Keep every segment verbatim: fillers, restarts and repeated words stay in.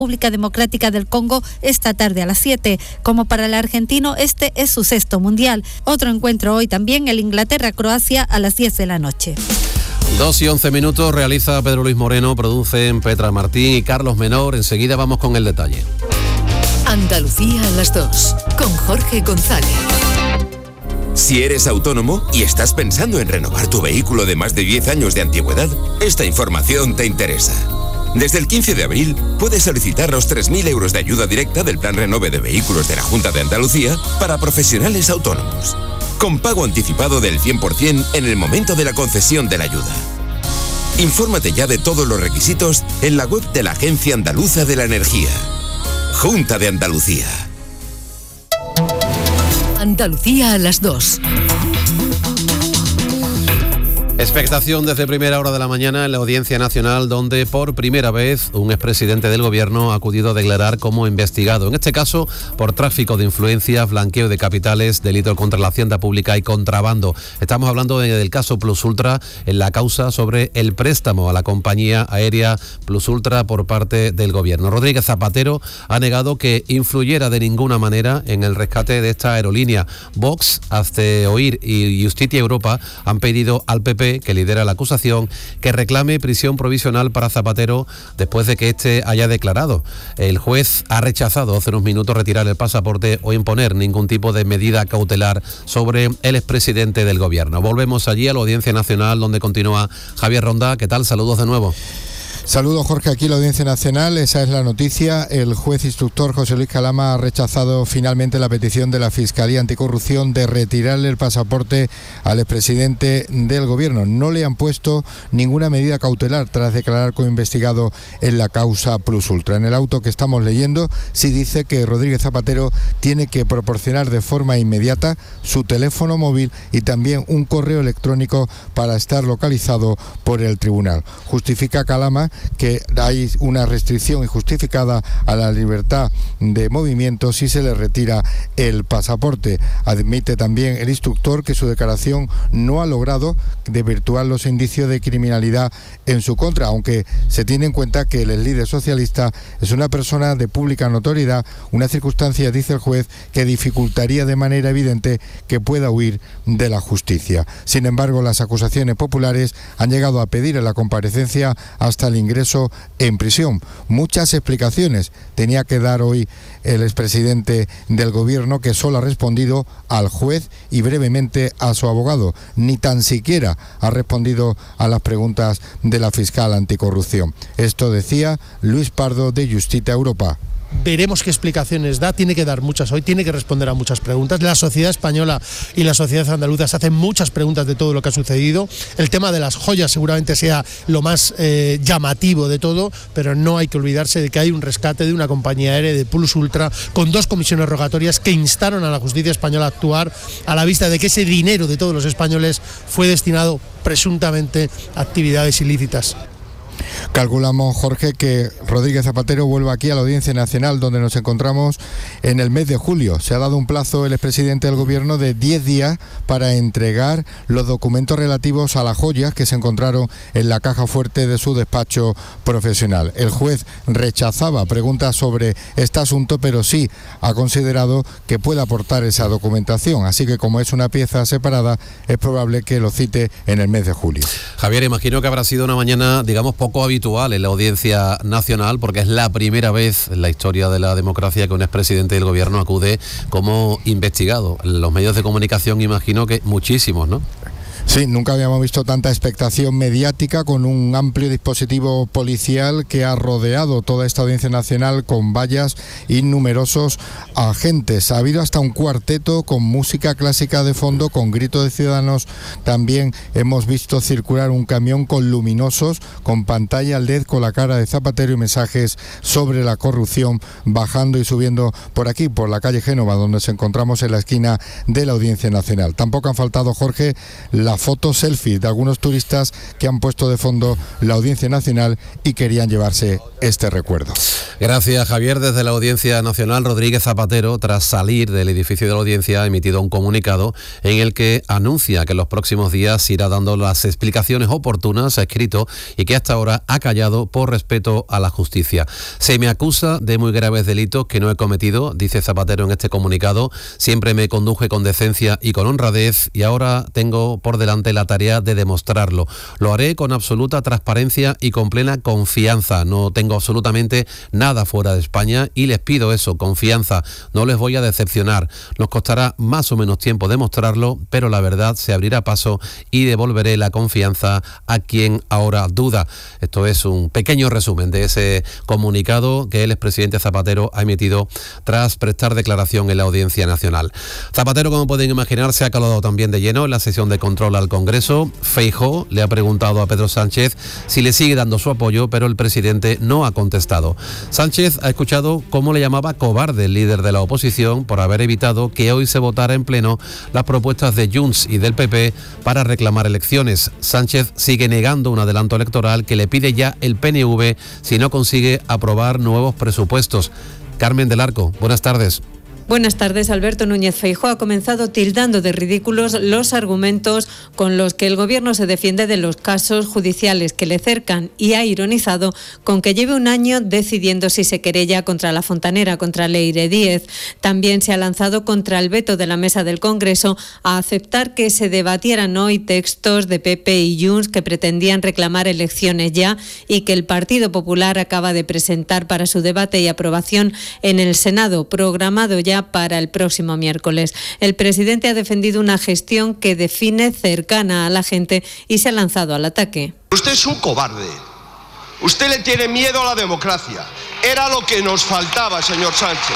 República Democrática del Congo esta tarde a las siete. Como para el argentino, este es su sexto mundial. Otro encuentro hoy también, el Inglaterra-Croacia a las diez de la noche. Dos y once minutos, realiza Pedro Luis Moreno, producen Petra Martín y Carlos Menor. Enseguida vamos con el detalle. Andalucía a las dos, con Jorge González. Si eres autónomo y estás pensando en renovar tu vehículo de más de diez años de antigüedad, esta información te interesa. Desde el quince de abril puedes solicitar los tres mil euros de ayuda directa del Plan Renove de Vehículos de la Junta de Andalucía para profesionales autónomos, con pago anticipado del cien por ciento en el momento de la concesión de la ayuda. Infórmate ya de todos los requisitos en la web de la Agencia Andaluza de la Energía. Junta de Andalucía. Andalucía a las dos. Expectación desde primera hora de la mañana en la Audiencia Nacional, donde por primera vez un expresidente del Gobierno ha acudido a declarar como investigado, en este caso por tráfico de influencias, blanqueo de capitales, delito contra la hacienda pública y contrabando. Estamos hablando del caso Plus Ultra, en la causa sobre el préstamo a la compañía aérea Plus Ultra por parte del Gobierno. Rodríguez Zapatero ha negado que influyera de ninguna manera en el rescate de esta aerolínea. Vox, Hazte Oír y Justicia Europa han pedido al P P, que lidera la acusación, que reclame prisión provisional para Zapatero después de que éste haya declarado. El juez ha rechazado hace unos minutos retirar el pasaporte o imponer ningún tipo de medida cautelar sobre el expresidente del Gobierno. Volvemos allí a la Audiencia Nacional, donde continúa Javier Ronda. ¿Qué tal? Saludos de nuevo. Saludos, Jorge, aquí la Audiencia Nacional, esa es la noticia. El juez instructor José Luis Calama ha rechazado finalmente la petición de la Fiscalía Anticorrupción de retirarle el pasaporte al expresidente del Gobierno. No le han puesto ninguna medida cautelar tras declarar como investigado en la causa Plus Ultra. En el auto que estamos leyendo sí dice que Rodríguez Zapatero tiene que proporcionar de forma inmediata su teléfono móvil y también un correo electrónico para estar localizado por el tribunal. Justifica Calama que hay una restricción injustificada a la libertad de movimiento si se le retira el pasaporte. Admite también el instructor que su declaración no ha logrado desvirtuar los indicios de criminalidad en su contra, aunque se tiene en cuenta que el líder socialista es una persona de pública notoriedad, una circunstancia, dice el juez, que dificultaría de manera evidente que pueda huir de la justicia. Sin embargo, las acusaciones populares han llegado a pedir en la comparecencia hasta el ingreso en prisión. Muchas explicaciones tenía que dar hoy el expresidente del Gobierno, que solo ha respondido al juez y brevemente a su abogado. Ni tan siquiera ha respondido a las preguntas de la fiscal anticorrupción. Esto decía Luis Pardo de Justicia Europa. Veremos qué explicaciones da, tiene que dar muchas hoy, tiene que responder a muchas preguntas. La sociedad española y la sociedad andaluza se hacen muchas preguntas de todo lo que ha sucedido. El tema de las joyas seguramente sea lo más eh, llamativo de todo, pero no hay que olvidarse de que hay un rescate de una compañía aérea de Plus Ultra con dos comisiones rogatorias que instaron a la justicia española a actuar a la vista de que ese dinero de todos los españoles fue destinado presuntamente a actividades ilícitas. Calculamos, Jorge, que Rodríguez Zapatero vuelva aquí a la Audiencia Nacional, donde nos encontramos en el mes de julio. Se ha dado un plazo el expresidente del Gobierno de diez días para entregar los documentos relativos a las joyas que se encontraron en la caja fuerte de su despacho profesional. El juez rechazaba preguntas sobre este asunto, pero sí ha considerado que puede aportar esa documentación. Así que, como es una pieza separada, es probable que lo cite en el mes de julio. Javier, imagino que habrá sido una mañana, digamos, poco habitual en la Audiencia Nacional, porque es la primera vez en la historia de la democracia que un expresidente del Gobierno acude como investigado. Los medios de comunicación, imagino que muchísimos, ¿no? Sí, nunca habíamos visto tanta expectación mediática, con un amplio dispositivo policial que ha rodeado toda esta Audiencia Nacional con vallas y numerosos agentes. Ha habido hasta un cuarteto con música clásica de fondo, con gritos de ciudadanos. También hemos visto circular un camión con luminosos, con pantalla L E D con la cara de Zapatero y mensajes sobre la corrupción, bajando y subiendo por aquí, por la calle Génova, donde nos encontramos en la esquina de la Audiencia Nacional. Tampoco han faltado, Jorge, la la foto selfie de algunos turistas que han puesto de fondo la Audiencia Nacional y querían llevarse este recuerdo. Gracias, Javier. Desde la Audiencia Nacional, Rodríguez Zapatero, tras salir del edificio de la Audiencia, ha emitido un comunicado en el que anuncia que en los próximos días irá dando las explicaciones oportunas, ha escrito, y que hasta ahora ha callado por respeto a la justicia. Se me acusa de muy graves delitos que no he cometido, dice Zapatero en este comunicado. Siempre me conduje con decencia y con honradez y ahora tengo por delante la tarea de demostrarlo. Lo haré con absoluta transparencia y con plena confianza. No tengo absolutamente nada fuera de España y les pido eso, confianza. No les voy a decepcionar. Nos costará más o menos tiempo demostrarlo, pero la verdad se abrirá paso y devolveré la confianza a quien ahora duda. Esto es un pequeño resumen de ese comunicado que el expresidente Zapatero ha emitido tras prestar declaración en la Audiencia Nacional. Zapatero, como pueden imaginar, se ha calado también de lleno en la sesión de control al Congreso. Feijóo le ha preguntado a Pedro Sánchez si le sigue dando su apoyo, pero el presidente no ha contestado. Sánchez ha escuchado cómo le llamaba cobarde el líder de la oposición por haber evitado que hoy se votara en pleno las propuestas de Junts y del P P para reclamar elecciones. Sánchez sigue negando un adelanto electoral que le pide ya el P N V si no consigue aprobar nuevos presupuestos. Carmen del Arco, buenas tardes. Buenas tardes. Alberto Núñez Feijóo ha comenzado tildando de ridículos los argumentos con los que el Gobierno se defiende de los casos judiciales que le cercan y ha ironizado con que lleve un año decidiendo si se querella contra la fontanera, contra Leire Díez. También se ha lanzado contra el veto de la Mesa del Congreso a aceptar que se debatieran hoy textos de P P y Junts que pretendían reclamar elecciones ya y que el Partido Popular acaba de presentar para su debate y aprobación en el Senado, programado ya para el próximo miércoles. El presidente ha defendido una gestión que define cercana a la gente y se ha lanzado al ataque. Usted es un cobarde. Usted le tiene miedo a la democracia. Era lo que nos faltaba, señor Sánchez.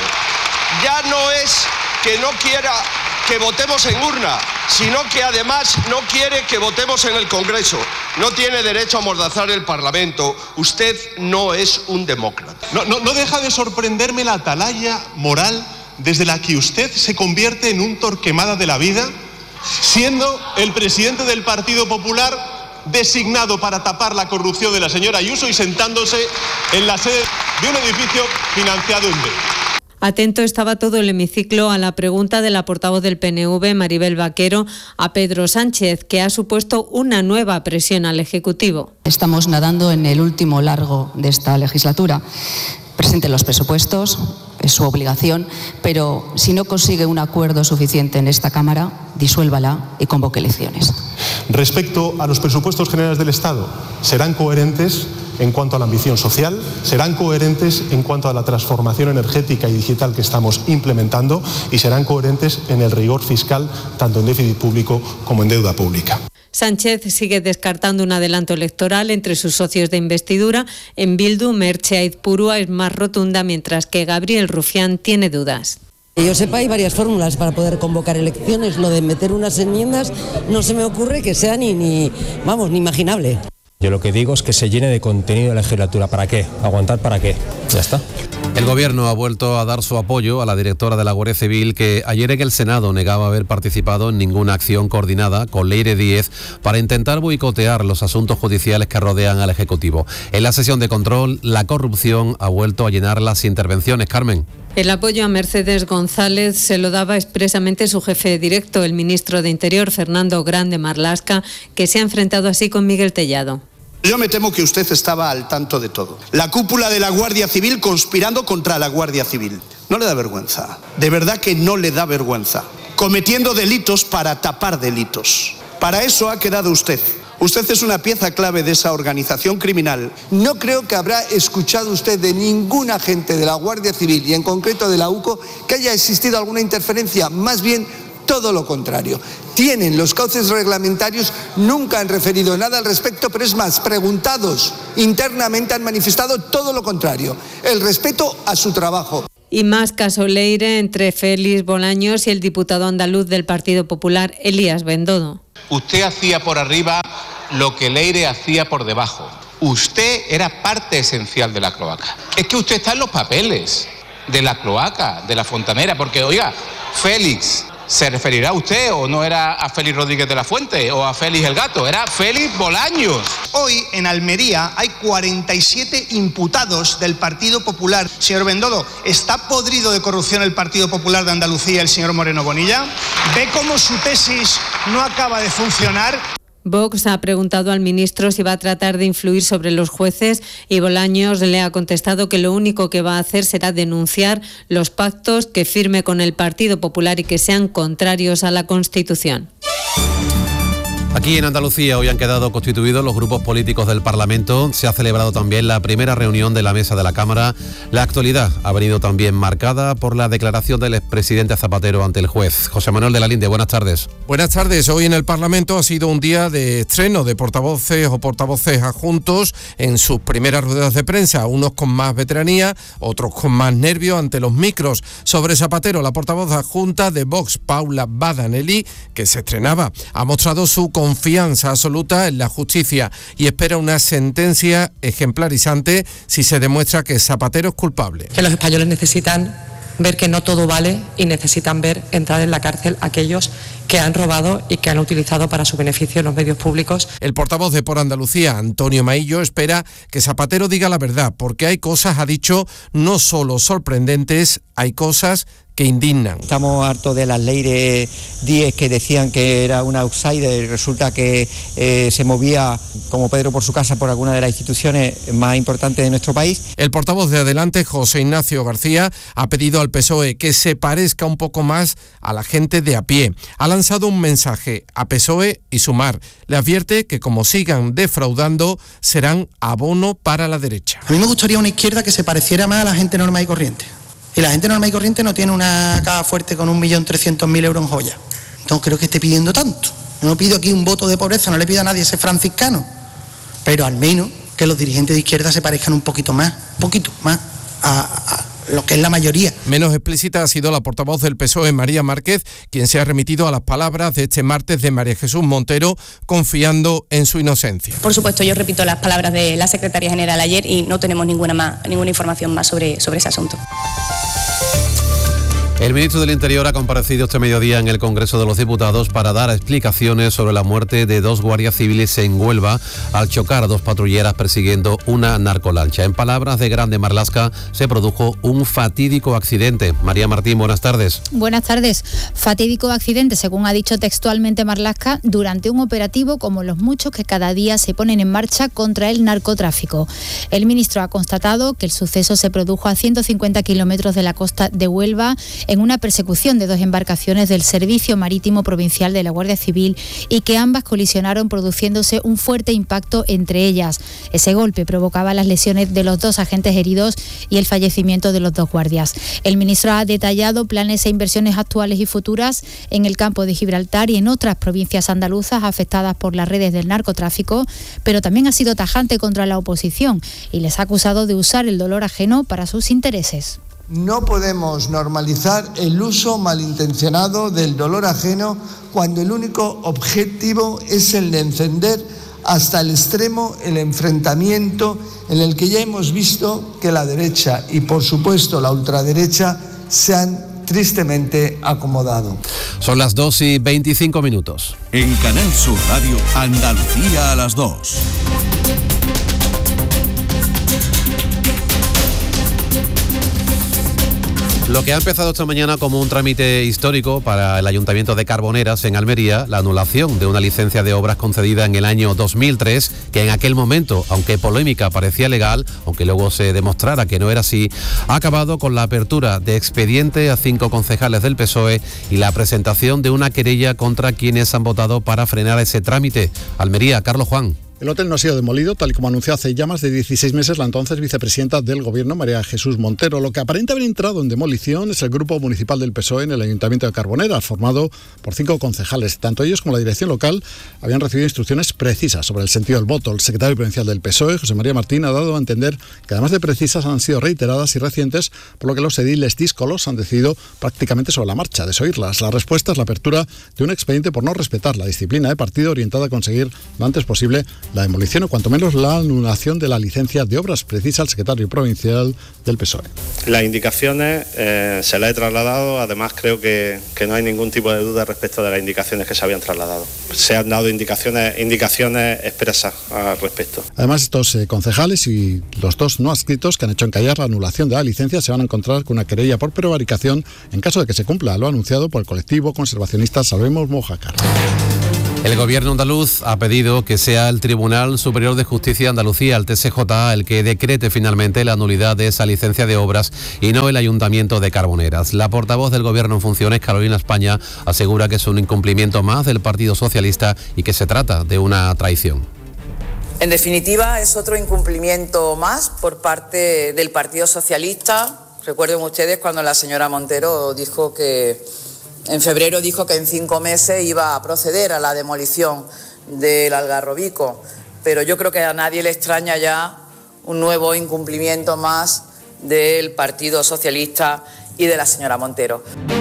Ya no es que no quiera que votemos en urna, sino que además no quiere que votemos en el Congreso. No tiene derecho a amordazar el Parlamento. Usted no es un demócrata. No, no, no deja de sorprenderme la atalaya moral desde la que usted se convierte en un Torquemada de la vida, siendo el presidente del Partido Popular designado para tapar la corrupción de la señora Ayuso y sentándose en la sede de un edificio financiado en B. Atento estaba todo el hemiciclo a la pregunta de la portavoz del P N V, Maribel Vaquero, a Pedro Sánchez, que ha supuesto una nueva presión al Ejecutivo. Estamos nadando en el último largo de esta legislatura. Presente los presupuestos, es su obligación, pero si no consigue un acuerdo suficiente en esta Cámara, disuélvala y convoque elecciones. Respecto a los presupuestos generales del Estado, serán coherentes en cuanto a la ambición social, serán coherentes en cuanto a la transformación energética y digital que estamos implementando y serán coherentes en el rigor fiscal, tanto en déficit público como en deuda pública. Sánchez sigue descartando un adelanto electoral entre sus socios de investidura. En Bildu, Merche Aizpurua es más rotunda, mientras que Gabriel Rufián tiene dudas. Que yo sepa, hay varias fórmulas para poder convocar elecciones. Lo de meter unas enmiendas no se me ocurre que sea ni, ni vamos, ni imaginable. Yo lo que digo es que se llene de contenido la legislatura. ¿Para qué? ¿Aguantar para qué? Ya está. El Gobierno ha vuelto a dar su apoyo a la directora de la Guardia Civil, que ayer en el Senado negaba haber participado en ninguna acción coordinada con Leire Díez para intentar boicotear los asuntos judiciales que rodean al Ejecutivo. En la sesión de control, la corrupción ha vuelto a llenar las intervenciones. Carmen. El apoyo a Mercedes González se lo daba expresamente su jefe directo, el ministro de Interior, Fernando Grande Marlaska, que se ha enfrentado así con Miguel Tellado. Yo me temo que usted estaba al tanto de todo. La cúpula de la Guardia Civil conspirando contra la Guardia Civil. ¿No le da vergüenza? De verdad que no le da vergüenza. Cometiendo delitos para tapar delitos. Para eso ha quedado usted. Usted es una pieza clave de esa organización criminal. No creo que habrá escuchado usted de ningún agente de la Guardia Civil y en concreto de la U C O que haya existido alguna interferencia. Más bien, todo lo contrario. Tienen los cauces reglamentarios, nunca han referido nada al respecto, pero es más, preguntados internamente han manifestado todo lo contrario, el respeto a su trabajo. Y más caso Leire entre Félix Bolaños y el diputado andaluz del Partido Popular, Elías Bendodo. Usted hacía por arriba lo que Leire hacía por debajo. Usted era parte esencial de la cloaca. Es que usted está en los papeles de la cloaca, de la fontanera, porque oiga, Félix se referirá a usted, o no era a Félix Rodríguez de la Fuente o a Félix el Gato, era Félix Bolaños. Hoy en Almería hay cuarenta y siete imputados del Partido Popular. Señor Bendodo, ¿está podrido de corrupción el Partido Popular de Andalucía el señor Moreno Bonilla? ¿Ve cómo su tesis no acaba de funcionar? Vox ha preguntado al ministro si va a tratar de influir sobre los jueces y Bolaños le ha contestado que lo único que va a hacer será denunciar los pactos que firme con el Partido Popular y que sean contrarios a la Constitución. Aquí en Andalucía hoy han quedado constituidos los grupos políticos del Parlamento. Se ha celebrado también la primera reunión de la mesa de la Cámara. La actualidad ha venido también marcada por la declaración del expresidente Zapatero ante el juez. José Manuel de la Linde, buenas tardes. Buenas tardes. Hoy en el Parlamento ha sido un día de estreno de portavoces o portavoces adjuntos en sus primeras ruedas de prensa, unos con más veteranía, otros con más nervios ante los micros. Sobre Zapatero, la portavoz adjunta de Vox, Paula Badanelli, que se estrenaba, ha mostrado su confianza absoluta en la justicia y espera una sentencia ejemplarizante si se demuestra que Zapatero es culpable. Que los españoles necesitan ver que no todo vale y necesitan ver entrar en la cárcel a aquellos que han robado y que han utilizado para su beneficio los medios públicos. El portavoz de Por Andalucía, Antonio Maillo, espera que Zapatero diga la verdad, porque hay cosas, ha dicho, no solo sorprendentes, hay cosas que indignan. Estamos hartos de las Leire Díez que decían que era una outsider y resulta que eh, se movía como Pedro por su casa por alguna de las instituciones más importantes de nuestro país. El portavoz de Adelante, José Ignacio García, ha pedido al P S O E que se parezca un poco más a la gente de a pie. Ha lanzado un mensaje a P S O E y Sumar. Le advierte que como sigan defraudando serán abono para la derecha. A mí me gustaría una izquierda que se pareciera más a la gente normal y corriente. Y la gente normal y corriente no tiene una caja fuerte con un millón trescientos mil euros en joyas. Entonces creo que esté pidiendo tanto. Yo no pido aquí un voto de pobreza, no le pido a nadie ser franciscano. Pero al menos que los dirigentes de izquierda se parezcan un poquito más, un poquito más a, a lo que es la mayoría. Menos explícita ha sido la portavoz del P S O E, María Márquez, quien se ha remitido a las palabras de este martes de María Jesús Montero, confiando en su inocencia. Por supuesto, yo repito las palabras de la secretaria general ayer y no tenemos ninguna más, ninguna información más sobre, sobre ese asunto. El ministro del Interior ha comparecido este mediodía en el Congreso de los Diputados para dar explicaciones sobre la muerte de dos guardias civiles en Huelva al chocar a dos patrulleras persiguiendo una narcolancha. En palabras de Grande Marlaska, se produjo un fatídico accidente. María Martín, buenas tardes. Buenas tardes. Fatídico accidente, según ha dicho textualmente Marlaska, durante un operativo como los muchos que cada día se ponen en marcha contra el narcotráfico. El ministro ha constatado que el suceso se produjo a ciento cincuenta kilómetros de la costa de Huelva, en una persecución de dos embarcaciones del Servicio Marítimo Provincial de la Guardia Civil y que ambas colisionaron produciéndose un fuerte impacto entre ellas. Ese golpe provocaba las lesiones de los dos agentes heridos y el fallecimiento de los dos guardias. El ministro ha detallado planes e inversiones actuales y futuras en el campo de Gibraltar y en otras provincias andaluzas afectadas por las redes del narcotráfico, pero también ha sido tajante contra la oposición y les ha acusado de usar el dolor ajeno para sus intereses. No podemos normalizar el uso malintencionado del dolor ajeno cuando el único objetivo es el de encender hasta el extremo el enfrentamiento en el que ya hemos visto que la derecha y por supuesto la ultraderecha se han tristemente acomodado. Son las dos y veinticinco minutos. En Canal Sur Radio, Andalucía a las dos. Lo que ha empezado esta mañana como un trámite histórico para el Ayuntamiento de Carboneras, en Almería, la anulación de una licencia de obras concedida en el año dos mil tres, que en aquel momento, aunque polémica, parecía legal, aunque luego se demostrara que no era así, ha acabado con la apertura de expediente a cinco concejales del P S O E y la presentación de una querella contra quienes han votado para frenar ese trámite. Almería, Carlos Juan. El hotel no ha sido demolido, tal y como anunció hace ya más de dieciséis meses la entonces vicepresidenta del Gobierno, María Jesús Montero. Lo que aparenta haber entrado en demolición es el grupo municipal del P S O E en el Ayuntamiento de Carboneras, formado por cinco concejales. Tanto ellos como la dirección local habían recibido instrucciones precisas sobre el sentido del voto. El secretario provincial del P S O E, José María Martín, ha dado a entender que además de precisas han sido reiteradas y recientes, por lo que los ediles díscolos han decidido prácticamente sobre la marcha desoírlas. La respuesta es la apertura de un expediente por no respetar la disciplina de partido orientada a conseguir lo antes posible la demolición o cuanto menos la anulación de la licencia de obras, precisa el secretario provincial del P S O E. Las indicaciones eh, se las he trasladado, además creo que, que no hay ningún tipo de duda respecto de las indicaciones que se habían trasladado. Se han dado indicaciones, indicaciones expresas al respecto. Además, estos eh, concejales y los dos no adscritos que han hecho encallar la anulación de la licencia se van a encontrar con una querella por prevaricación en caso de que se cumpla lo anunciado por el colectivo conservacionista Salvemos Mojácar. El gobierno andaluz ha pedido que sea el Tribunal Superior de Justicia de Andalucía, el T S J A, el que decrete finalmente la nulidad de esa licencia de obras y no el Ayuntamiento de Carboneras. La portavoz del Gobierno en funciones, Carolina España, asegura que es un incumplimiento más del Partido Socialista y que se trata de una traición. En definitiva, es otro incumplimiento más por parte del Partido Socialista. Recuerden ustedes cuando la señora Montero dijo que en febrero dijo que en cinco meses iba a proceder a la demolición del Algarrobico, pero yo creo que a nadie le extraña ya un nuevo incumplimiento más del Partido Socialista y de la señora Montero.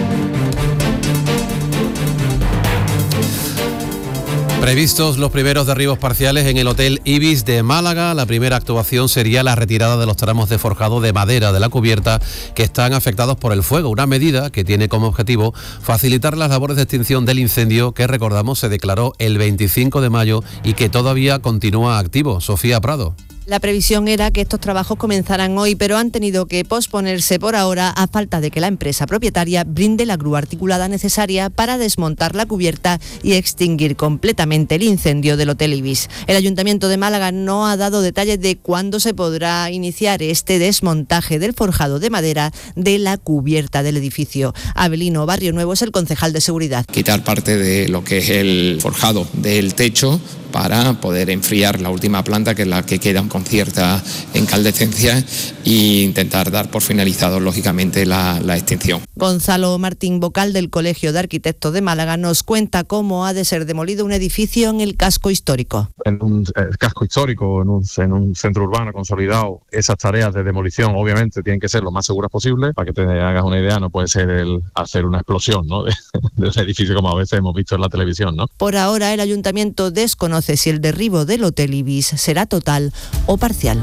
Previstos los primeros derribos parciales en el Hotel Ibis de Málaga. La primera actuación sería la retirada de los tramos de forjado de madera de la cubierta que están afectados por el fuego. Una medida que tiene como objetivo facilitar las labores de extinción del incendio que, recordamos, se declaró el veinticinco de mayo y que todavía continúa activo. Sofía Prado. La previsión era que estos trabajos comenzaran hoy, pero han tenido que posponerse por ahora a falta de que la empresa propietaria brinde la grúa articulada necesaria para desmontar la cubierta y extinguir completamente el incendio del Hotel Ibis. El Ayuntamiento de Málaga no ha dado detalles de cuándo se podrá iniciar este desmontaje del forjado de madera de la cubierta del edificio. Abelino Barrio Nuevo es el concejal de seguridad. Quitar parte de lo que es el forjado del techo para poder enfriar la última planta, que es la que queda con cierta incandescencia, e intentar dar por finalizado, lógicamente, la, la extinción. Gonzalo Martín, vocal del Colegio de Arquitectos de Málaga, nos cuenta cómo ha de ser demolido un edificio en el casco histórico. En un eh, casco histórico, en un, en un centro urbano consolidado, esas tareas de demolición obviamente tienen que ser lo más seguras posible. Para que te hagas una idea, no puede ser el hacer una explosión, ¿no?, de, de ese edificio como a veces hemos visto en la televisión, ¿no? Por ahora el ayuntamiento desconoce si el derribo del Hotel Ibis será total o parcial.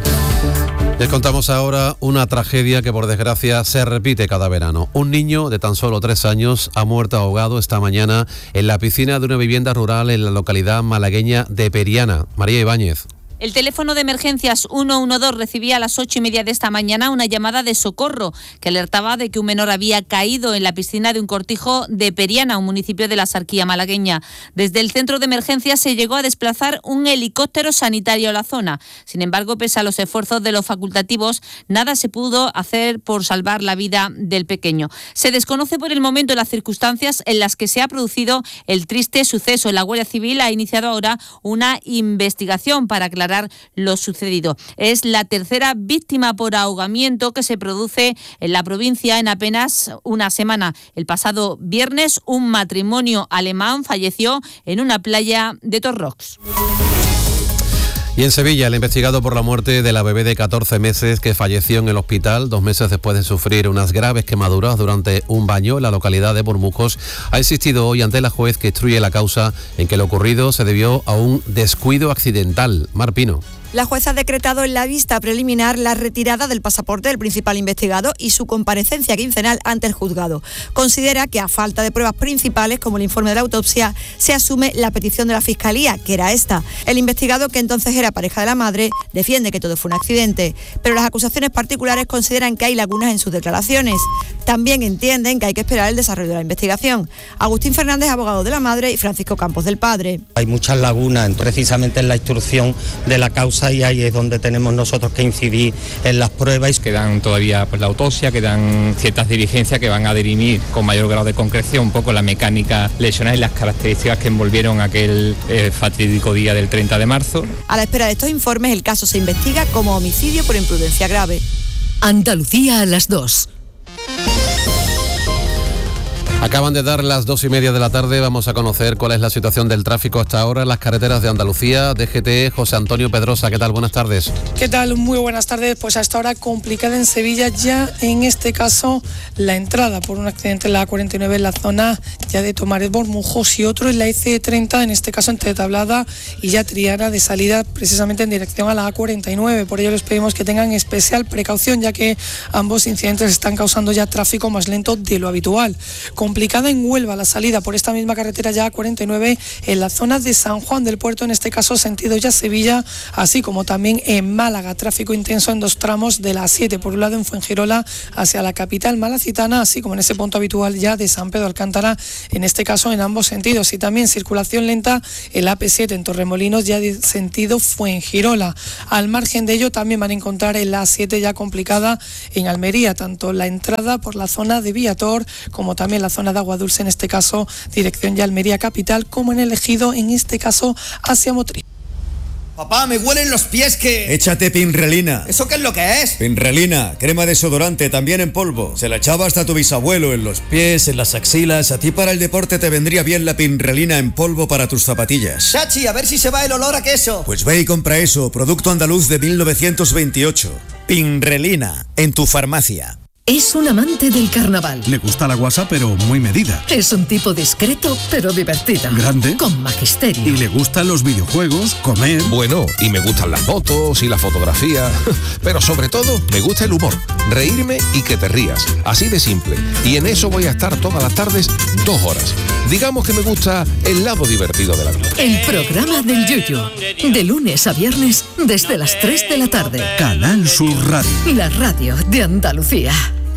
Les contamos ahora una tragedia que por desgracia se repite cada verano. Un niño de tan solo tres años ha muerto ahogado esta mañana en la piscina de una vivienda rural en la localidad malagueña de Periana. María Ibáñez. El teléfono de emergencias ciento doce recibía a las ocho y media de esta mañana una llamada de socorro que alertaba de que un menor había caído en la piscina de un cortijo de Periana, un municipio de la Sarquía malagueña. Desde el centro de emergencias se llegó a desplazar un helicóptero sanitario a la zona. Sin embargo, pese a los esfuerzos de los facultativos, nada se pudo hacer por salvar la vida del pequeño. Se desconoce por el momento las circunstancias en las que se ha producido el triste suceso. La Guardia Civil ha iniciado ahora una investigación para aclarar lo sucedido. Es la tercera víctima por ahogamiento que se produce en la provincia en apenas una semana. El pasado viernes, un matrimonio alemán falleció en una playa de Torrox. Y en Sevilla, el investigado por la muerte de la bebé de catorce meses que falleció en el hospital dos meses después de sufrir unas graves quemaduras durante un baño en la localidad de Bormujos, ha insistido hoy ante la juez que instruye la causa en que lo ocurrido se debió a un descuido accidental. Mar Pino. La jueza ha decretado en la vista preliminar la retirada del pasaporte del principal investigado y su comparecencia quincenal ante el juzgado. Considera que a falta de pruebas principales, como el informe de la autopsia, se asume la petición de la Fiscalía, que era esta. El investigado, que entonces era pareja de la madre, defiende que todo fue un accidente, pero las acusaciones particulares consideran que hay lagunas en sus declaraciones. También entienden que hay que esperar el desarrollo de la investigación. Agustín Fernández, abogado de la madre, y Francisco Campos, del padre. Hay muchas lagunas precisamente en la instrucción de la causa, y ahí es donde tenemos nosotros que incidir en las pruebas. Quedan todavía pues, la autopsia, quedan ciertas diligencias que van a dirimir con mayor grado de concreción un poco la mecánica lesional y las características que envolvieron aquel eh, fatídico día del treinta de marzo. A la espera de estos informes, el caso se investiga como homicidio por imprudencia grave. Andalucía a las dos. Acaban de dar las dos y media de la tarde. Vamos a conocer cuál es la situación del tráfico hasta ahora en las carreteras de Andalucía. D G T, José Antonio Pedrosa, ¿qué tal? Buenas tardes. ¿Qué tal? Muy buenas tardes. Pues hasta ahora complicada en Sevilla, ya en este caso la entrada por un accidente en la A cuarenta y nueve en la zona ya de Tomares Bormujos y otro en la I C treinta, en este caso entre Tablada y ya Triana, de salida precisamente en dirección a la A cuarenta y nueve. Por ello les pedimos que tengan especial precaución, ya que ambos incidentes están causando ya tráfico más lento de lo habitual. Complicada en Huelva la salida por esta misma carretera ya A cuarenta y nueve en la zona de San Juan del Puerto, en este caso sentido ya Sevilla, así como también en Málaga, tráfico intenso en dos tramos de la A siete, por un lado en Fuengirola hacia la capital malacitana, así como en ese punto habitual ya de San Pedro Alcántara, en este caso en ambos sentidos, y también circulación lenta en la A P siete en Torremolinos ya de sentido Fuengirola. Al margen de ello también van a encontrar en la A siete ya complicada en Almería, tanto la entrada por la zona de Viator como también la zona de Agua Dulce, en este caso dirección ya Almería capital, como en el Ejido, en este caso hacia Motril. Papá, me huelen los pies que... Échate Pinrelina. ¿Eso qué es lo que es? Pinrelina, crema desodorante, también en polvo. Se la echaba hasta tu bisabuelo, en los pies, en las axilas. A ti para el deporte te vendría bien la Pinrelina en polvo para tus zapatillas. Chachi, a ver si se va el olor a queso. Pues ve y compra eso, producto andaluz de mil novecientos veintiocho. Pinrelina, en tu farmacia. Es un amante del carnaval. Le gusta la guasa, pero muy medida. Es un tipo discreto, pero divertido. Grande. Con magisterio. Y le gustan los videojuegos, comer. Bueno, y me gustan las fotos y la fotografía. Pero sobre todo, me gusta el humor. Reírme y que te rías. Así de simple. Y en eso voy a estar todas las tardes, dos horas. Digamos que me gusta el lado divertido de la vida. El programa del Yuyu. De lunes a viernes, desde las tres de la tarde. Canal Sur Radio. La radio de Andalucía.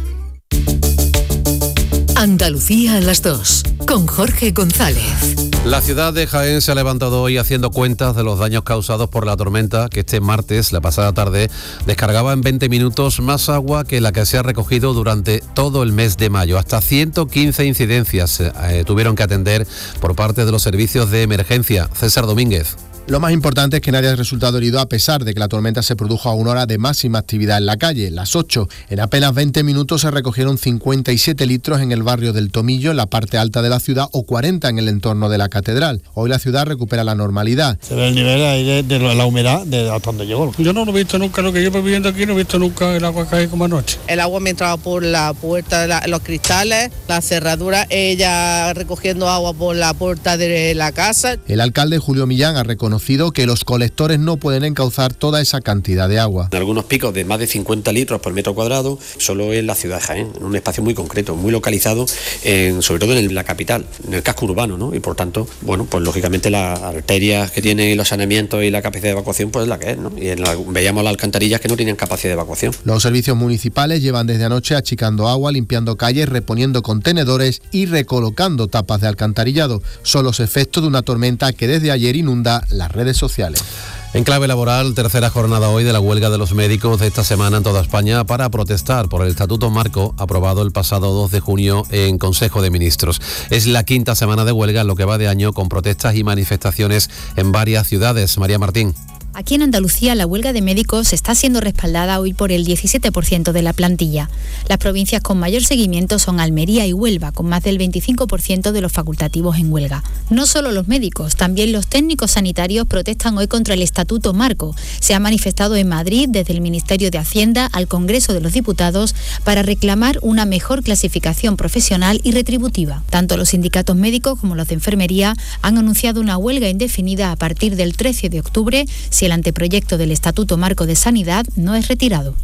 Andalucía a las dos, con Jorge González. La ciudad de Jaén se ha levantado hoy haciendo cuentas de los daños causados por la tormenta que este martes, la pasada tarde, descargaba en veinte minutos más agua que la que se ha recogido durante todo el mes de mayo. Hasta ciento quince incidencias eh, tuvieron que atender por parte de los servicios de emergencia. César Domínguez. Lo más importante es que nadie ha resultado herido a pesar de que la tormenta se produjo a una hora de máxima actividad en la calle, las ocho. En apenas veinte minutos se recogieron cincuenta y siete litros en el barrio del Tomillo, en la parte alta de la ciudad, o cuarenta en el entorno de la catedral. Hoy la ciudad recupera la normalidad. Se ve el nivel ahí de, de la humedad de hasta donde llegó. Yo no lo he visto nunca, lo que llevo viviendo aquí no he visto nunca el agua caer como anoche. El agua me entraba por la puerta, de la, los cristales, la cerradura, ella recogiendo agua por la puerta de la casa. El alcalde Julio Millán ha reconocido que los colectores no pueden encauzar toda esa cantidad de agua. En algunos picos de más de cincuenta litros por metro cuadrado, solo en la ciudad de Jaén, en un espacio muy concreto, muy localizado, en, sobre todo en la capital, en el casco urbano, ¿no? Y por tanto, bueno, pues lógicamente las arterias que tienen los saneamientos y la capacidad de evacuación, pues es la que es, ¿no? Y en la, veíamos las alcantarillas que no tienen capacidad de evacuación. Los servicios municipales llevan desde anoche achicando agua, limpiando calles, reponiendo contenedores y recolocando tapas de alcantarillado. Son los efectos de una tormenta que desde ayer inunda las redes sociales. En clave laboral, tercera jornada hoy de la huelga de los médicos de esta semana en toda España para protestar por el Estatuto Marco aprobado el pasado dos de junio en Consejo de Ministros. Es la quinta semana de huelga en lo que va de año, con protestas y manifestaciones en varias ciudades. María Martín. Aquí en Andalucía la huelga de médicos está siendo respaldada hoy por el diecisiete por ciento de la plantilla. Las provincias con mayor seguimiento son Almería y Huelva, con más del veinticinco por ciento de los facultativos en huelga. No solo los médicos, también los técnicos sanitarios protestan hoy contra el Estatuto Marco. Se ha manifestado en Madrid desde el Ministerio de Hacienda al Congreso de los Diputados para reclamar una mejor clasificación profesional y retributiva. Tanto los sindicatos médicos como los de enfermería han anunciado una huelga indefinida a partir del trece de octubre si el anteproyecto del Estatuto Marco de Sanidad no es retirado.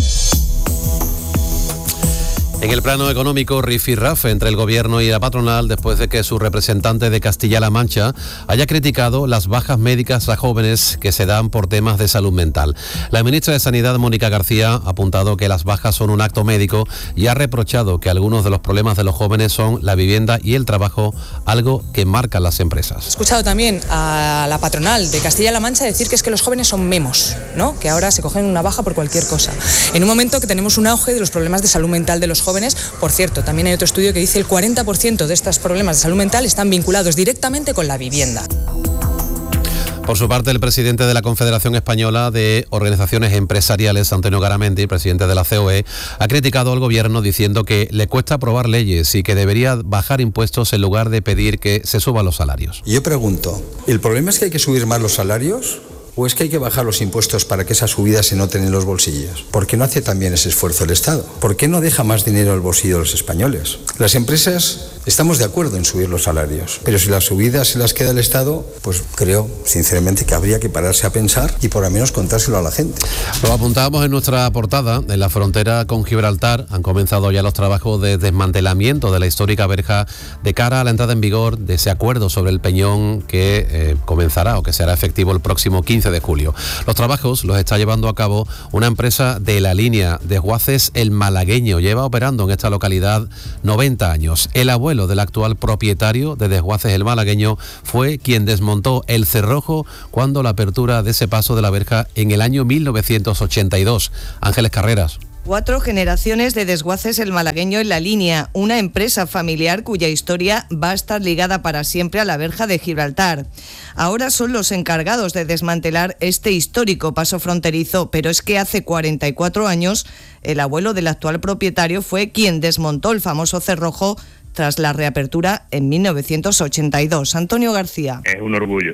En el plano económico, rifirrafe entre el Gobierno y la patronal después de que su representante de Castilla-La Mancha haya criticado las bajas médicas a jóvenes que se dan por temas de salud mental. La ministra de Sanidad, Mónica García, ha apuntado que las bajas son un acto médico y ha reprochado que algunos de los problemas de los jóvenes son la vivienda y el trabajo, algo que marcan las empresas. He escuchado también a la patronal de Castilla-La Mancha decir que es que los jóvenes son memos, ¿no? Que ahora se cogen una baja por cualquier cosa. En un momento que tenemos un auge de los problemas de salud mental de los jóvenes. Por cierto, también hay otro estudio que dice que el cuarenta por ciento de estos problemas de salud mental están vinculados directamente con la vivienda. Por su parte, el presidente de la Confederación Española de Organizaciones Empresariales, Antonio Garamendi, presidente de la C O E, ha criticado al gobierno diciendo que le cuesta aprobar leyes y que debería bajar impuestos en lugar de pedir que se suban los salarios. Yo pregunto, ¿el problema es que hay que subir más los salarios? ¿O es que hay que bajar los impuestos para que esa subida se noten en los bolsillos? ¿Por qué no hace también ese esfuerzo el Estado? ¿Por qué no deja más dinero al bolsillo de los españoles? Las empresas estamos de acuerdo en subir los salarios, pero si las subidas se las queda el Estado, pues creo sinceramente que habría que pararse a pensar y por lo menos contárselo a la gente. Lo apuntábamos en nuestra portada. En la frontera con Gibraltar han comenzado ya los trabajos de desmantelamiento de la histórica verja de cara a la entrada en vigor de ese acuerdo sobre el Peñón que eh, comenzará o que será efectivo el próximo quince de julio. Los trabajos los está llevando a cabo una empresa de la línea Desguaces El Malagueño. Lleva operando en esta localidad noventa años. El abuelo del actual propietario de Desguaces El Malagueño fue quien desmontó el cerrojo cuando la apertura de ese paso de la verja en el año mil novecientos ochenta y dos. Ángeles Carreras. Cuatro generaciones de Desguaces El Malagueño en la línea, una empresa familiar cuya historia va a estar ligada para siempre a la verja de Gibraltar. Ahora son los encargados de desmantelar este histórico paso fronterizo, pero es que hace cuarenta y cuatro años el abuelo del actual propietario fue quien desmontó el famoso cerrojo tras la reapertura en mil novecientos ochenta y dos. Antonio García. Es un orgullo.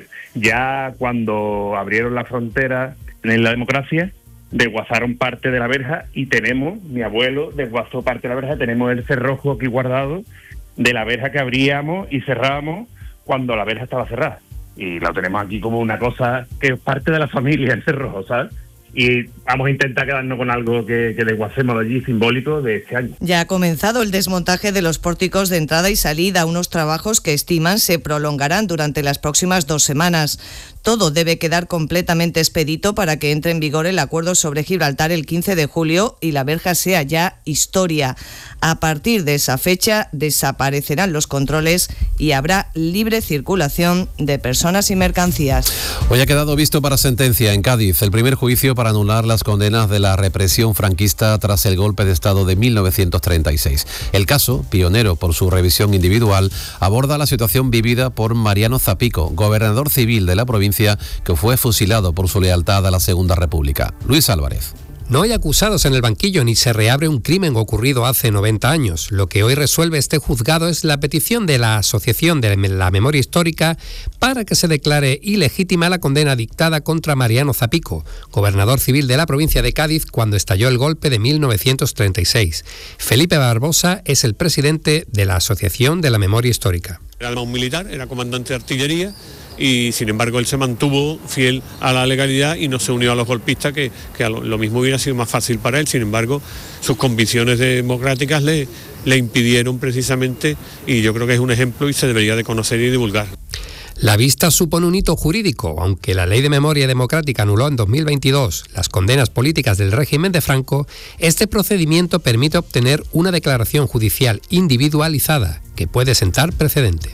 Ya cuando abrieron la frontera en la democracia, desguazaron parte de la verja y tenemos, mi abuelo desguazó parte de la verja, tenemos el cerrojo aquí guardado de la verja que abríamos y cerrábamos cuando la verja estaba cerrada. Y lo tenemos aquí como una cosa que es parte de la familia, el cerrojo, ¿sabes? Y vamos a intentar quedarnos con algo que, que desguacemos allí simbólico de este año. Ya ha comenzado el desmontaje de los pórticos de entrada y salida, unos trabajos que estiman se prolongarán durante las próximas dos semanas. Todo debe quedar completamente expedito para que entre en vigor el acuerdo sobre Gibraltar el quince de julio y la verja sea ya historia. A partir de esa fecha desaparecerán los controles y habrá libre circulación de personas y mercancías. Hoy ha quedado visto para sentencia en Cádiz el primer juicio para anular las condenas de la represión franquista tras el golpe de Estado de mil novecientos treinta y seis. El caso, pionero por su revisión individual, aborda la situación vivida por Mariano Zapico, gobernador civil de la provincia, que fue fusilado por su lealtad a la Segunda República. Luis Álvarez. No hay acusados en el banquillo ni se reabre un crimen ocurrido hace noventa años. Lo que hoy resuelve este juzgado es la petición de la Asociación de la Memoria Histórica para que se declare ilegítima la condena dictada contra Mariano Zapico, gobernador civil de la provincia de Cádiz cuando estalló el golpe de mil novecientos treinta y seis. Felipe Barbosa es el presidente de la Asociación de la Memoria Histórica. Era un militar, era comandante de artillería, y sin embargo él se mantuvo fiel a la legalidad y no se unió a los golpistas, que, que lo, lo mismo hubiera sido más fácil para él. Sin embargo, sus convicciones democráticas le, le impidieron precisamente, y yo creo que es un ejemplo y se debería de conocer y divulgar. La vista supone un hito jurídico, aunque la Ley de Memoria Democrática anuló en dos mil veintidós las condenas políticas del régimen de Franco. Este procedimiento permite obtener una declaración judicial individualizada que puede sentar precedente.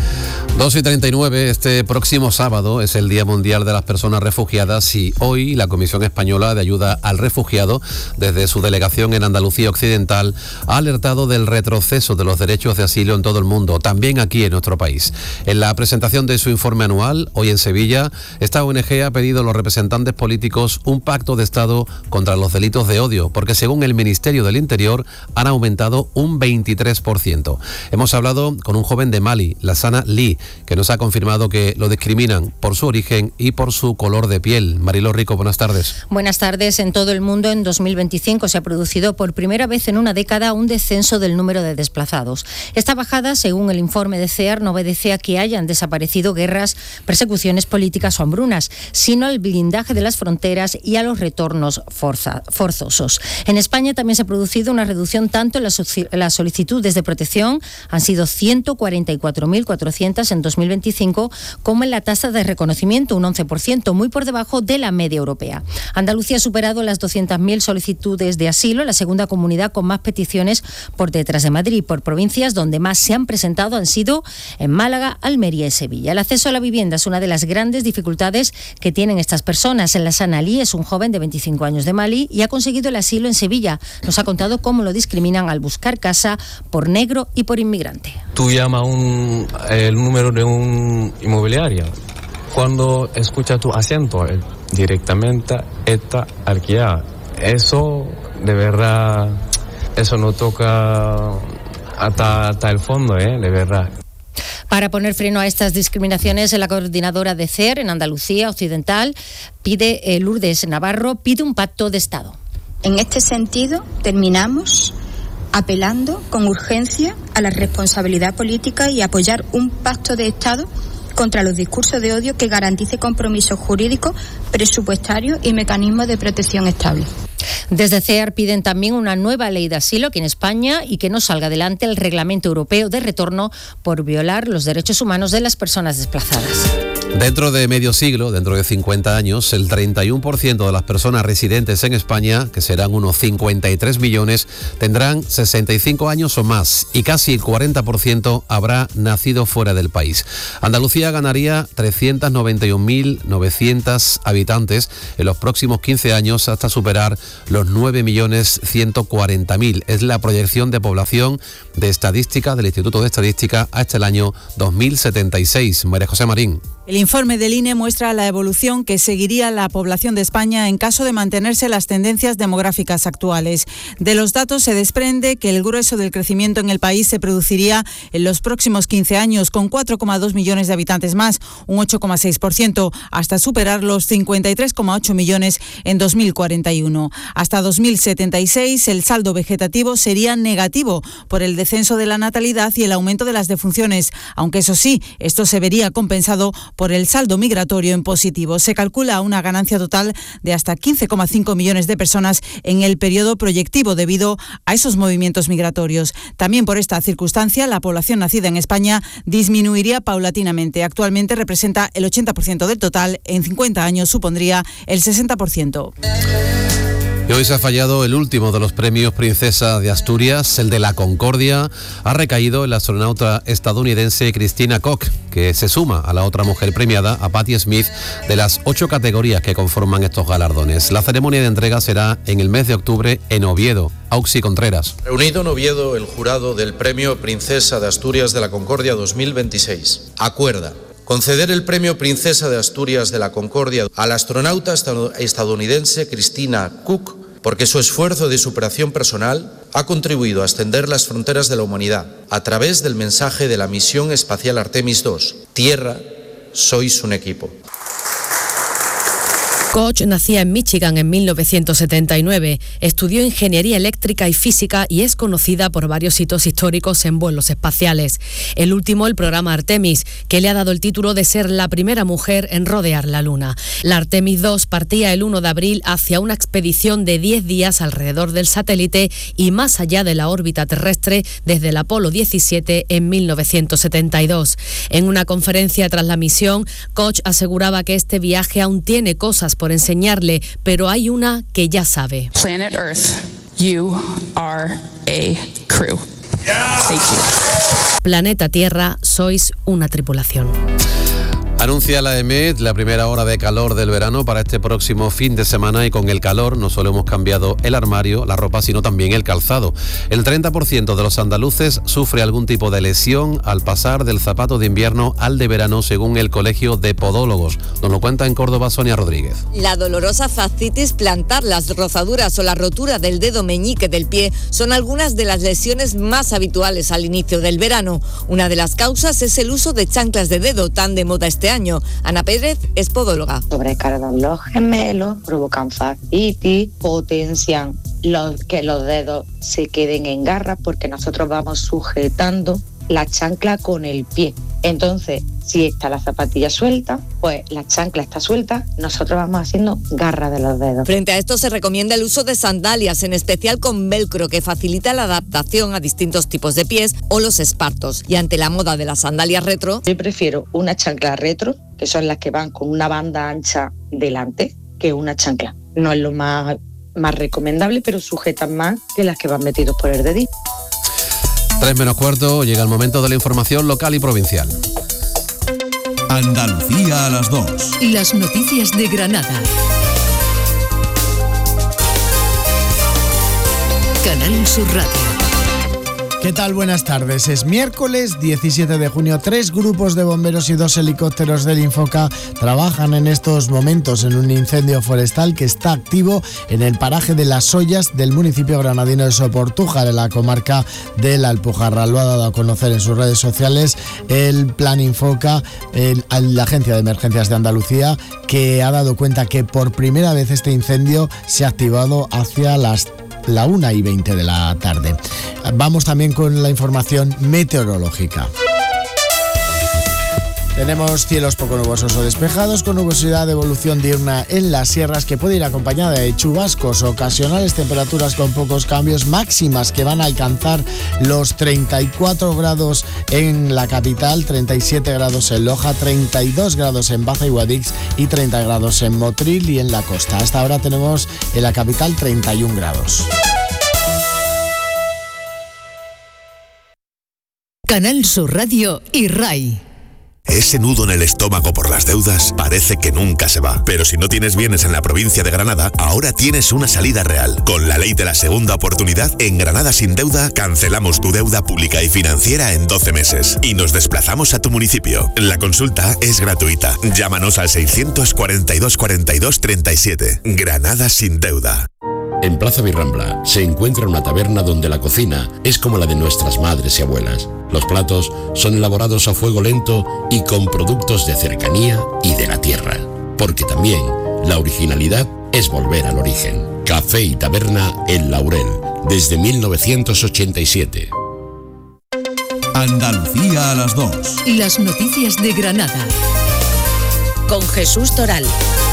dos y treinta y nueve, este próximo sábado es el Día Mundial de las Personas Refugiadas y hoy la Comisión Española de Ayuda al Refugiado, desde su delegación en Andalucía Occidental, ha alertado del retroceso de los derechos de asilo en todo el mundo, también aquí en nuestro país. En la presentación de su informe anual, hoy en Sevilla, esta O N G ha pedido a los representantes políticos un pacto de Estado contra los delitos de odio, porque según el Ministerio del Interior han aumentado un veintitrés por ciento. Hemos hablado con un joven de Mali, Lassana Lee, que nos ha confirmado que lo discriminan por su origen y por su color de piel. Mariló Rico, buenas tardes. Buenas tardes. En todo el mundo, en dos mil veinticinco se ha producido por primera vez en una década un descenso del número de desplazados. Esta bajada, según el informe de C E A R, no obedece a que hayan desaparecido guerras, persecuciones políticas o hambrunas, sino al blindaje de las fronteras y a los retornos forza, forzosos. En España también se ha producido una reducción tanto en las solicitudes de protección, han sido ciento cuarenta y cuatro mil cuatrocientas en dos mil veinticinco, como en la tasa de reconocimiento, un once por ciento, muy por debajo de la media europea. Andalucía ha superado las doscientas mil solicitudes de asilo, la segunda comunidad con más peticiones por detrás de Madrid. Por provincias donde más se han presentado han sido en Málaga, Almería y Sevilla. El acceso a la vivienda es una de las grandes dificultades que tienen estas personas. Lassana Ali es un joven de veinticinco años de Mali y ha conseguido el asilo en Sevilla. Nos ha contado cómo lo discriminan al buscar casa por negro y por inmigrante. Tú llamas un, el número de un inmobiliario cuando escucha tu acento, eh, directamente está arqueada. Eso, de verdad, eso no toca hasta, hasta el fondo, ¿eh? De verdad. Para poner freno a estas discriminaciones, la coordinadora de C E R en Andalucía Occidental pide, eh, Lourdes Navarro, pide un pacto de Estado. En este sentido, terminamos apelando con urgencia a la responsabilidad política y apoyar un pacto de Estado contra los discursos de odio que garantice compromisos jurídicos, presupuestarios y mecanismos de protección estables. Desde C E R piden también una nueva ley de asilo aquí en España y que no salga adelante el Reglamento Europeo de Retorno por violar los derechos humanos de las personas desplazadas. Dentro de medio siglo, dentro de cincuenta años, el treinta y uno por ciento de las personas residentes en España, que serán unos cincuenta y tres millones, tendrán sesenta y cinco años o más y casi el cuarenta por ciento habrá nacido fuera del país. Andalucía ganaría trescientos noventa y un mil novecientos habitantes en los próximos quince años hasta superar los nueve millones ciento cuarenta mil. Es la proyección de población de estadística del Instituto de Estadística hasta el año dos mil setenta y seis. María José Marín. El informe del I N E muestra la evolución que seguiría la población de España en caso de mantenerse las tendencias demográficas actuales. De los datos se desprende que el grueso del crecimiento en el país se produciría en los próximos quince años, con cuatro coma dos millones de habitantes más, un ocho coma seis por ciento, hasta superar los cincuenta y tres coma ocho millones en dos mil cuarenta y uno. Hasta dos mil setenta y seis el saldo vegetativo sería negativo por el descenso de la natalidad y el aumento de las defunciones, aunque eso sí, esto se vería compensado por el saldo migratorio en positivo. Se calcula una ganancia total de hasta quince coma cinco millones de personas en el periodo proyectivo debido a esos movimientos migratorios. También por esta circunstancia, la población nacida en España disminuiría paulatinamente. Actualmente representa el ochenta por ciento del total, en cincuenta años supondría el sesenta por ciento. Y hoy se ha fallado el último de los premios Princesa de Asturias, el de la Concordia. Ha recaído en la astronauta estadounidense Christina Koch, que se suma a la otra mujer premiada, a Patti Smith, de las ocho categorías que conforman estos galardones. La ceremonia de entrega será en el mes de octubre en Oviedo. Auxi Contreras. Reunido en Oviedo el jurado del premio Princesa de Asturias de la Concordia dos mil veintiséis. Acuerda conceder el premio Princesa de Asturias de la Concordia a la astronauta estadounidense Christina Koch, porque su esfuerzo de superación personal ha contribuido a extender las fronteras de la humanidad a través del mensaje de la misión espacial Artemis dos. Tierra, sois un equipo. Koch nacía en Michigan en mil novecientos setenta y nueve, estudió ingeniería eléctrica y física y es conocida por varios hitos históricos en vuelos espaciales. El último, el programa Artemis, que le ha dado el título de ser la primera mujer en rodear la Luna. La Artemis dos partía el uno de abril hacia una expedición de diez días alrededor del satélite y más allá de la órbita terrestre desde el Apolo diecisiete en mil novecientos setenta y dos. En una conferencia tras la misión, Koch aseguraba que este viaje aún tiene cosas por enseñarle, pero hay una que ya sabe. Planet Earth, you are a crew. Thank you. Planeta Tierra, sois una tripulación. Anuncia la E M E D la primera hora de calor del verano para este próximo fin de semana, y con el calor no solo hemos cambiado el armario, la ropa, sino también el calzado. El treinta por ciento de los andaluces sufre algún tipo de lesión al pasar del zapato de invierno al de verano, según el Colegio de Podólogos. Nos lo cuenta en Córdoba Sonia Rodríguez. La dolorosa fascitis plantar, las rozaduras o la rotura del dedo meñique del pie son algunas de las lesiones más habituales al inicio del verano. Una de las causas es el uso de chanclas de dedo, tan de moda este año. Ana Pérez es podóloga. Sobrecargan los gemelos, provocan fascitis, potencian los, que los dedos se queden en garras, porque nosotros vamos sujetando la chancla con el pie. Entonces, si está la zapatilla suelta, pues la chancla está suelta, nosotros vamos haciendo garra de los dedos. Frente a esto se recomienda el uso de sandalias, en especial con velcro, que facilita la adaptación a distintos tipos de pies, o los espartos. Y ante la moda de las sandalias retro, yo prefiero una chancla retro, que son las que van con una banda ancha delante, que una chancla. No es lo más, más recomendable, pero sujetan más que las que van metidos por el dedito. Tres menos cuarto, llega el momento de la información local y provincial. Andalucía a las dos. Las noticias de Granada. Canal Sur Radio. ¿Qué tal? Buenas tardes. Es miércoles diecisiete de junio. Tres grupos de bomberos y dos helicópteros del Infoca trabajan en estos momentos en un incendio forestal que está activo en el paraje de Las Ollas del municipio granadino de Soportuja, de la comarca de la Alpujarra. Lo ha dado a conocer en sus redes sociales el Plan Infoca, el, la Agencia de Emergencias de Andalucía, que ha dado cuenta que por primera vez este incendio se ha activado hacia las la una y veinte de la tarde. Vamos también con la información meteorológica. Tenemos cielos poco nubosos o despejados, con nubosidad de evolución diurna en las sierras, que puede ir acompañada de chubascos ocasionales, temperaturas con pocos cambios, máximas que van a alcanzar los treinta y cuatro grados en la capital, treinta y siete grados en Loja, treinta y dos grados en Baza y Guadix y treinta grados en Motril y en la costa. Hasta ahora tenemos en la capital treinta y un grados. Canal Sur Radio y R A I. Ese nudo en el estómago por las deudas parece que nunca se va. Pero si no tienes bienes en la provincia de Granada, ahora tienes una salida real. Con la ley de la segunda oportunidad, en Granada Sin Deuda, cancelamos tu deuda pública y financiera en doce meses. Y nos desplazamos a tu municipio. La consulta es gratuita. Llámanos al seiscientos cuarenta y dos cuarenta y dos treinta y siete. Granada Sin Deuda. En Plaza Birrambla se encuentra una taberna donde la cocina es como la de nuestras madres y abuelas. Los platos son elaborados a fuego lento y con productos de cercanía y de la tierra. Porque también la originalidad es volver al origen. Café y Taberna El Laurel, desde mil novecientos ochenta y siete. Andalucía a las dos. Las noticias de Granada. Con Jesús Toral.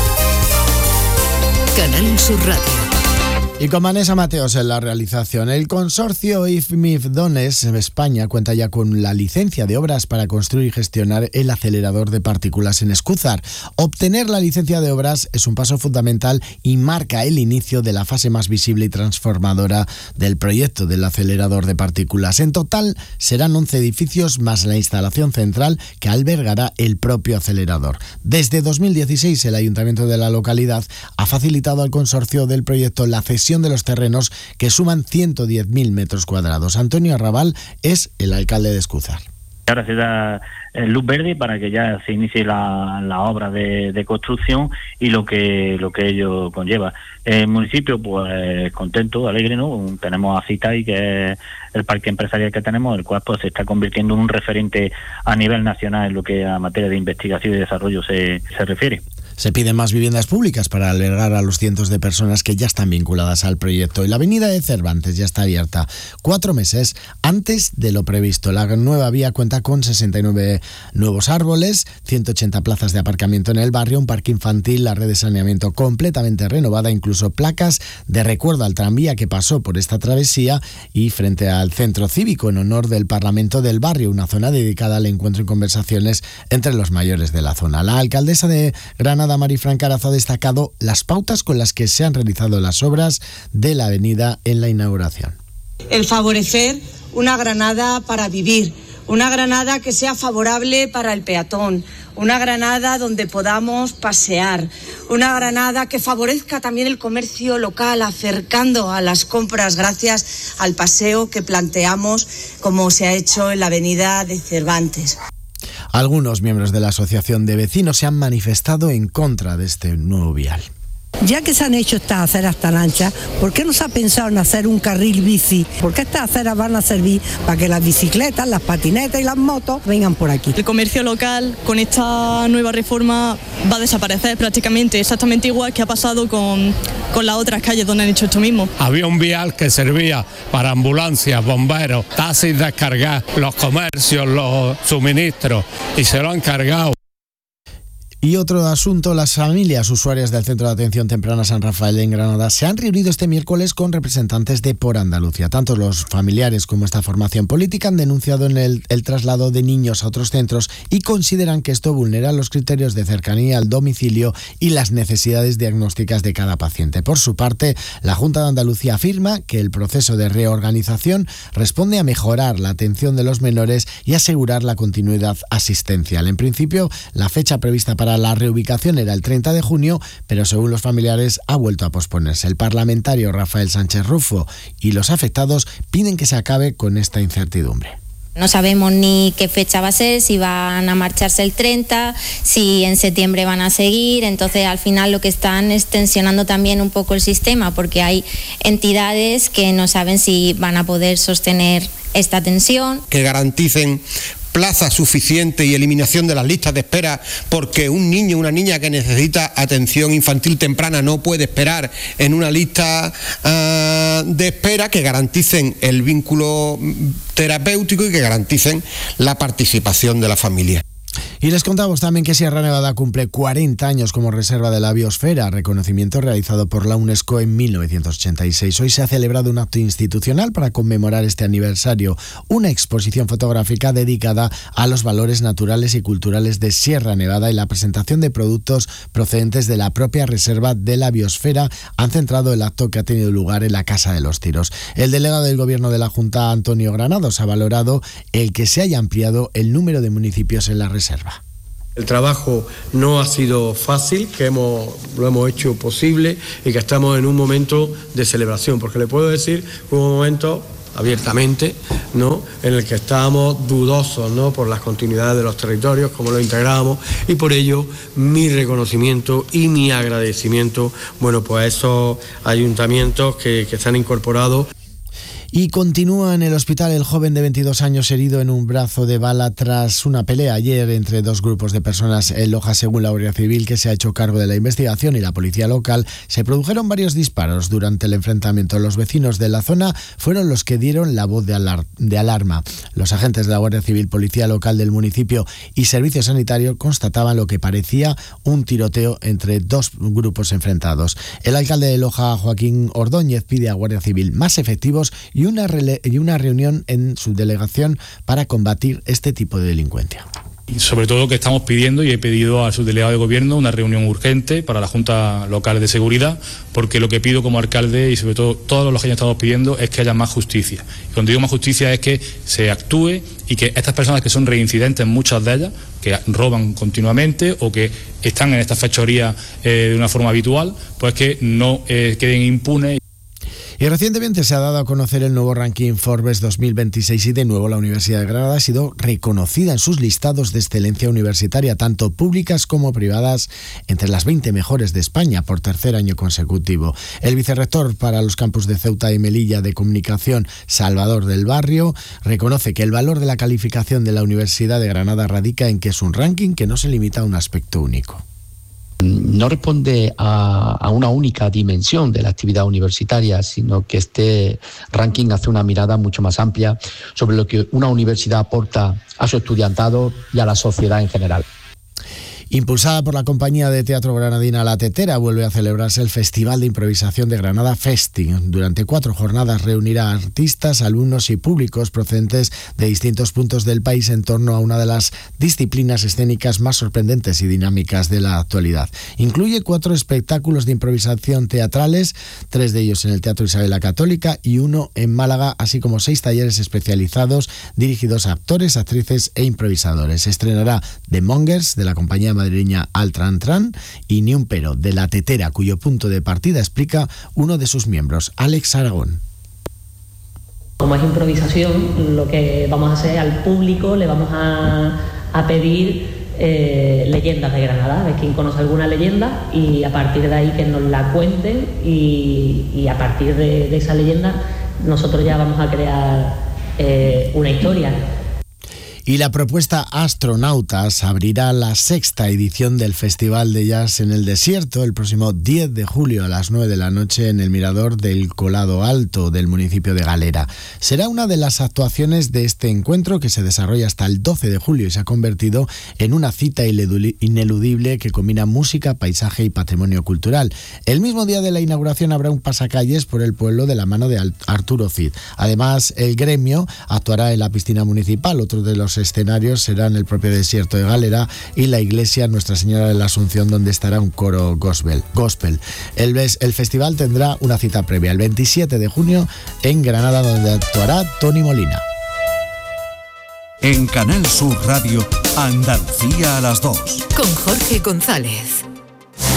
Canal Sur Radio. Y con Vanessa Mateos en la realización. El consorcio I F M I F Dones España cuenta ya con la licencia de obras para construir y gestionar el acelerador de partículas en Escúzar. Obtener la licencia de obras es un paso fundamental y marca el inicio de la fase más visible y transformadora del proyecto del acelerador de partículas. En total serán once edificios más la instalación central que albergará el propio acelerador. Desde dos mil dieciséis el ayuntamiento de la localidad ha facilitado al consorcio del proyecto la cesión de los terrenos, que suman ciento diez mil metros cuadrados. Antonio Arrabal es el alcalde de Escúzar. Ahora se da luz verde para que ya se inicie la, la obra de, de construcción y lo que lo que ello conlleva. El municipio, pues contento, alegre, ¿no? Tenemos a Citai, que es el parque empresarial que tenemos, el cual pues se está convirtiendo en un referente a nivel nacional en lo que a materia de investigación y desarrollo se, se refiere. Se piden más viviendas públicas para albergar a los cientos de personas que ya están vinculadas al proyecto. Y la avenida de Cervantes ya está abierta cuatro meses antes de lo previsto. La nueva vía cuenta con sesenta y nueve nuevos árboles, ciento ochenta plazas de aparcamiento en el barrio, un parque infantil, la red de saneamiento completamente renovada, incluso placas de recuerdo al tranvía que pasó por esta travesía, y frente al centro cívico en honor del Parlamento del barrio, una zona dedicada al encuentro y conversaciones entre los mayores de la zona. La alcaldesa de Granada, Marifran Carazo, ha destacado las pautas con las que se han realizado las obras de la avenida en la inauguración. El favorecer una Granada para vivir, una Granada que sea favorable para el peatón, una Granada donde podamos pasear, una Granada que favorezca también el comercio local, acercando a las compras gracias al paseo que planteamos, como se ha hecho en la avenida de Cervantes. Algunos miembros de la Asociación de Vecinos se han manifestado en contra de este nuevo vial. Ya que se han hecho estas aceras tan anchas, ¿por qué no se ha pensado en hacer un carril bici? Porque estas aceras van a servir para que las bicicletas, las patinetas y las motos vengan por aquí. El comercio local con esta nueva reforma va a desaparecer prácticamente, exactamente igual que ha pasado con, con las otras calles donde han hecho esto mismo. Había un vial que servía para ambulancias, bomberos, taxis descargar, los comercios, los suministros, y se lo han cargado. Y otro asunto, las familias usuarias del Centro de Atención Temprana San Rafael en Granada se han reunido este miércoles con representantes de Por Andalucía. Tanto los familiares como esta formación política han denunciado en el, el traslado de niños a otros centros y consideran que esto vulnera los criterios de cercanía al domicilio y las necesidades diagnósticas de cada paciente. Por su parte, la Junta de Andalucía afirma que el proceso de reorganización responde a mejorar la atención de los menores y asegurar la continuidad asistencial. En principio, la fecha prevista para para la reubicación era el treinta de junio, pero según los familiares ha vuelto a posponerse. El parlamentario Rafael Sánchez Rufo y los afectados piden que se acabe con esta incertidumbre. No sabemos ni qué fecha va a ser, si van a marcharse el treinta, si en septiembre van a seguir. Entonces, al final lo que están es tensionando también un poco el sistema, porque hay entidades que no saben si van a poder sostener esta tensión. Que garanticen plaza suficiente y eliminación de las listas de espera, porque un niño o una niña que necesita atención infantil temprana no puede esperar en una lista uh, de espera, que garanticen el vínculo terapéutico y que garanticen la participación de la familia. Y les contamos también que Sierra Nevada cumple cuarenta años como reserva de la biosfera, reconocimiento realizado por la UNESCO en mil novecientos ochenta y seis. Hoy se ha celebrado un acto institucional para conmemorar este aniversario, una exposición fotográfica dedicada a los valores naturales y culturales de Sierra Nevada y la presentación de productos procedentes de la propia reserva de la biosfera han centrado el acto que ha tenido lugar en la Casa de los Tiros. El delegado del Gobierno de la Junta, Antonio Granados, ha valorado el que se haya ampliado el número de municipios en la reserva. El trabajo no ha sido fácil, que hemos, lo hemos hecho posible y que estamos en un momento de celebración, porque le puedo decir que hubo un momento abiertamente, ¿no?, en el que estábamos dudosos, ¿no?, por las continuidades de los territorios, cómo lo integramos, y por ello mi reconocimiento y mi agradecimiento, bueno, pues a esos ayuntamientos que, que se han incorporado. Y continúa en el hospital el joven de veintidós años herido en un brazo de bala tras una pelea ayer entre dos grupos de personas en Loja. Según la Guardia Civil, que se ha hecho cargo de la investigación, y la policía local, se produjeron varios disparos durante el enfrentamiento. Los vecinos de la zona fueron los que dieron la voz de, alar- de alarma. Los agentes de la Guardia Civil, policía local del municipio y servicios sanitarios constataban lo que parecía un tiroteo entre dos grupos enfrentados. El alcalde de Loja, Joaquín Ordóñez, pide a Guardia Civil más efectivos y una, rele- y una reunión en su delegación para combatir este tipo de delincuencia. Y sobre todo que estamos pidiendo, y he pedido al subdelegado de gobierno, una reunión urgente para la Junta Local de Seguridad, porque lo que pido como alcalde, y sobre todo todos los que estamos pidiendo, es que haya más justicia. Y cuando digo más justicia es que se actúe y que estas personas que son reincidentes, muchas de ellas, que roban continuamente o que están en estas fechorías eh, de una forma habitual, pues que no eh, queden impunes. Y recientemente se ha dado a conocer el nuevo ranking Forbes dos mil veintiséis y de nuevo la Universidad de Granada ha sido reconocida en sus listados de excelencia universitaria, tanto públicas como privadas, entre las veinte mejores de España por tercer año consecutivo. El vicerrector para los campus de Ceuta y Melilla de Comunicación, Salvador del Barrio, reconoce que el valor de la calificación de la Universidad de Granada radica en que es un ranking que no se limita a un aspecto único. No responde a, a una única dimensión de la actividad universitaria, sino que este ranking hace una mirada mucho más amplia sobre lo que una universidad aporta a su estudiantado y a la sociedad en general. Impulsada por la compañía de teatro granadina La Tetera, vuelve a celebrarse el Festival de Improvisación de Granada Festi. Durante cuatro jornadas reunirá a artistas, alumnos y públicos procedentes de distintos puntos del país en torno a una de las disciplinas escénicas más sorprendentes y dinámicas de la actualidad. Incluye cuatro espectáculos de improvisación teatrales, tres de ellos en el Teatro Isabel la Católica y uno en Málaga, así como seis talleres especializados dirigidos a actores, actrices e improvisadores. Se estrenará The Mongers, de la compañía madrileña Altran Tran, y Ni un pero, de La Tetera, cuyo punto de partida explica uno de sus miembros, Alex Aragón. Como es improvisación, lo que vamos a hacer al público, le vamos a, a pedir eh, leyendas de Granada, de quien conoce alguna leyenda, y a partir de ahí que nos la cuenten, y, y a partir de, de esa leyenda nosotros ya vamos a crear eh, una historia. Y la propuesta Astronautas abrirá la sexta edición del Festival de Jazz en el Desierto el próximo diez de julio a las nueve de la noche en el Mirador del Colado Alto del municipio de Galera. Será una de las actuaciones de este encuentro, que se desarrolla hasta el doce de julio y se ha convertido en una cita ineludible que combina música, paisaje y patrimonio cultural. El mismo día de la inauguración habrá un pasacalles por el pueblo de la mano de Arturo Cid. Además, el gremio actuará en la piscina municipal. Otro de los escenarios serán el propio desierto de Galera y la iglesia Nuestra Señora de la Asunción, donde estará un coro gospel. gospel. El, el festival tendrá una cita previa el veintisiete de junio en Granada, donde actuará Tony Molina. En Canal Sur Radio Andalucía a las dos. Con Jorge González.